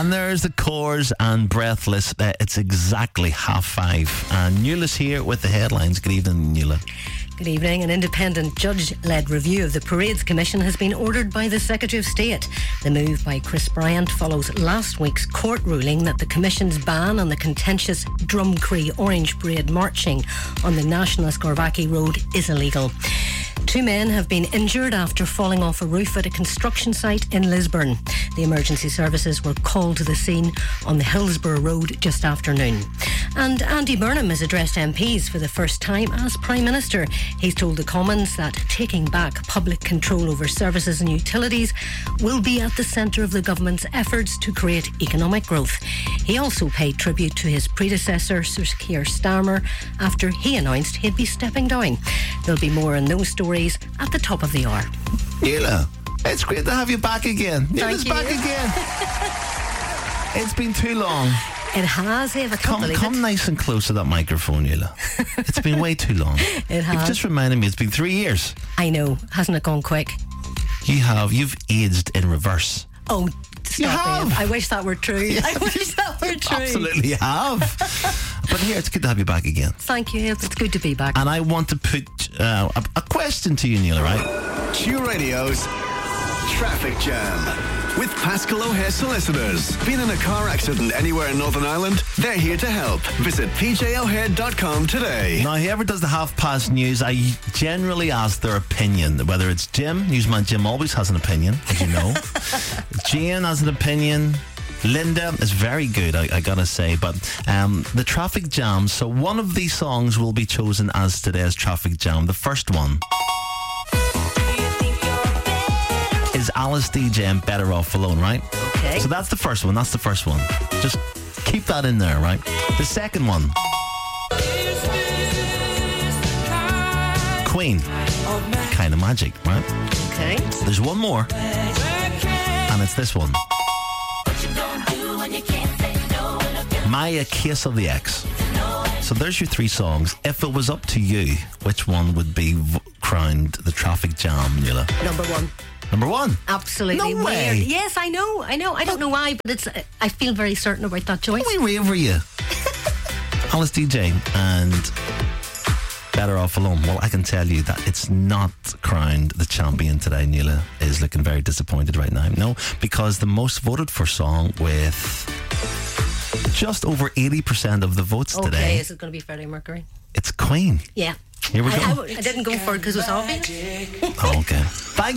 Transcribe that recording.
And there's the Cores and Breathless. It's exactly 5:30. And Nuala's here with the headlines. Good evening, Nuala. Good evening. An independent judge-led review of the Parades Commission has been ordered by the Secretary of State. The move by Chris Bryant follows last week's court ruling that the Commission's ban on the contentious Drumcree Orange Parade marching on the nationalist Corvackie Road is illegal. 2 men have been injured after falling off a roof at a construction site in Lisburn. The emergency services were called to the scene on the Hillsborough Road just after noon. And Andy Burnham has addressed MPs for the first time as Prime Minister. He's told the Commons that taking back public control over services and utilities will be at the centre of the government's efforts to create economic growth. He also paid tribute to his predecessor, Sir Keir Starmer, after he announced he'd be stepping down. There'll be more on those stories at the top of the hour. Nuala, it's great to have you back again. Nuala's Thank you. back again. It's been too long. It has, I can't believe Come it. nice and close to that microphone, Nuala. It's been way too long. It has. You've just reminded me, it's been 3 years. I know, hasn't it gone quick? You've aged in reverse. Oh, stop You it. have. I wish that were true. I wish that were true. Absolutely have. But here, it's good to have you back again. Thank you. It's good to be back. And I want to put a question to you, Nuala, right? Q Radio's Traffic Jam with Pascal O'Hare Solicitors. Been in a car accident anywhere in Northern Ireland? They're here to help. Visit pjohare.com today. Now, whoever does the half-past news, I generally ask their opinion. Whether it's Jim, Newsman Jim always has an opinion, as you know. Jane has an opinion. Linda is very good, I gotta say. But the traffic jam, so one of these songs will be chosen as today's traffic jam. The first one is Alice DJ and Better Off Alone, right? Okay. So that's the first one. Just keep that in there, right? The second one, Queen, Kind of Magic, right? Okay. There's one more, and it's this one, Maya, Case of the Ex. So there's your 3 songs. If it was up to you, which one would be crowned the traffic jam, Nuala? Number 1. Number 1. Absolutely No way. weird. Yes, I know. I don't know why, but I feel very certain about that choice. We rave you. Alice DJ and Better Off Alone. Well, I can tell you that it's not crowned the champion today. Nuala is looking very disappointed right now. No, because the most voted for song with just over 80% of the votes Okay, today, is it going to be Freddie Mercury? it's Queen. Yeah. Here we go. I didn't go for it because it was obvious. Oh, okay. Thank